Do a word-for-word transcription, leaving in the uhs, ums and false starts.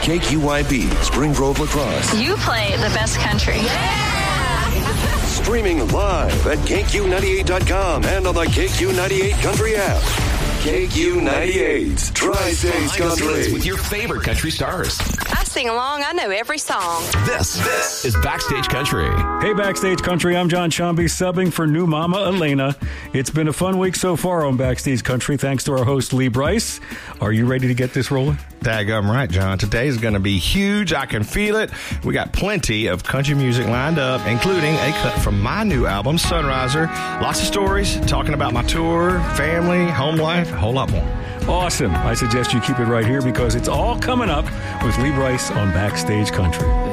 K Q Y B, Spring Grove, La Crosse. You play the best country. Yeah! Streaming live at K Q ninety-eight dot com and on the K Q ninety-eight Country app. K Q ninety-eight, Tri-States Country. With your favorite country stars. I sing along. I know every song. This, this is Backstage Country. Hey, Backstage Country. I'm John Chomby, subbing for new Mama Elena. It's been a fun week so far on Backstage Country, thanks to our host, Lee Brice. Are you ready to get this rolling? Daggum right, John. Today's going to be huge. I can feel it. We got plenty of country music lined up, including a cut from my new album, Sunriser. Lots of stories, talking about my tour, family, home life, a whole lot more. Awesome. I suggest you keep it right here because it's all coming up with Lee Brice on Backstage Country.